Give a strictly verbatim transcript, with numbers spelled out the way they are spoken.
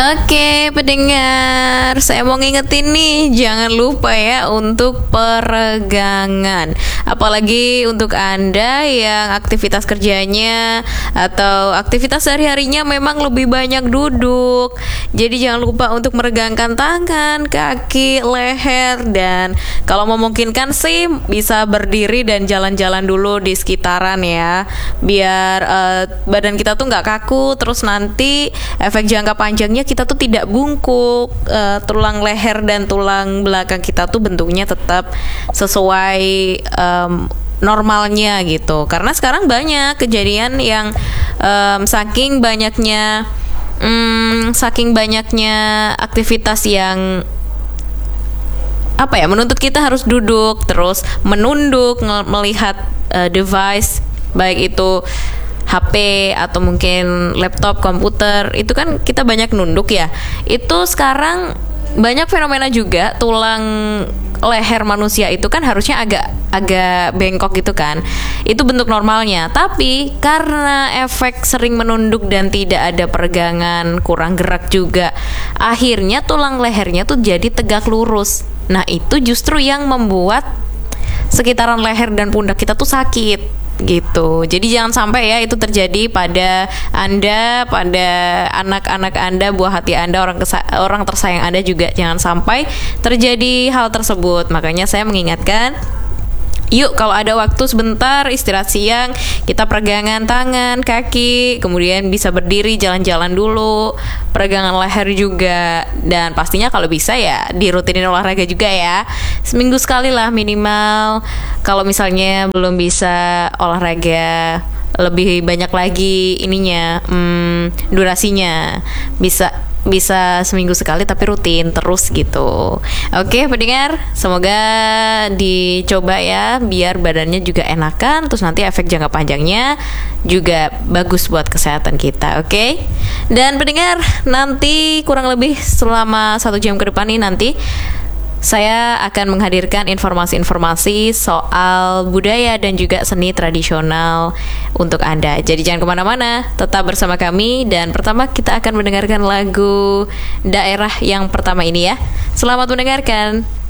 Oke, pendengar, saya mau ngingetin nih, jangan lupa ya untuk peregangan. Apalagi untuk Anda yang aktivitas kerjanya atau aktivitas sehari-harinya memang lebih banyak duduk. Jadi jangan lupa untuk meregangkan tangan, kaki, leher, dan kalau memungkinkan sih bisa berdiri dan jalan-jalan dulu di sekitaran ya. Biar uh, badan kita tuh nggak kaku, terus nanti efek jangka panjangnya kita tuh tidak bungkuk, uh, tulang leher dan tulang belakang kita tuh bentuknya tetap sesuai um, normalnya gitu. Karena sekarang banyak kejadian yang um, saking banyaknya um, saking banyaknya aktivitas yang apa ya, menuntut kita harus duduk terus menunduk melihat uh, device, baik itu H P atau mungkin laptop, komputer, itu kan kita banyak nunduk ya. Itu sekarang banyak fenomena juga, tulang leher manusia itu kan harusnya agak agak bengkok gitu kan. Itu bentuk normalnya. Tapi karena efek sering menunduk dan tidak ada peregangan, kurang gerak juga, akhirnya tulang lehernya tuh jadi tegak lurus. Nah, itu justru yang membuat sekitaran leher dan pundak kita tuh sakit gitu. Jadi jangan sampai ya itu terjadi pada Anda, pada anak-anak Anda, buah hati Anda, orang kesa- orang tersayang Anda juga jangan sampai terjadi hal tersebut. Makanya saya mengingatkan, yuk kalau ada waktu sebentar istirahat siang, kita peregangan tangan, kaki, kemudian bisa berdiri, jalan-jalan dulu, peregangan leher juga, dan pastinya kalau bisa ya dirutinin olahraga juga ya. Seminggu sekali lah minimal. Kalau misalnya belum bisa olahraga lebih banyak lagi ininya, hmm, durasinya, bisa bisa seminggu sekali tapi rutin terus gitu. Oke pendengar, semoga dicoba ya biar badannya juga enakan, terus nanti efek jangka panjangnya juga bagus buat kesehatan kita. Oke. Dan pendengar, nanti kurang lebih selama satu jam ke depan nih nanti saya akan menghadirkan informasi-informasi soal budaya dan juga seni tradisional untuk Anda. Jadi jangan kemana-mana, tetap bersama kami. Dan pertama kita akan mendengarkan lagu daerah yang pertama ini ya. Selamat mendengarkan.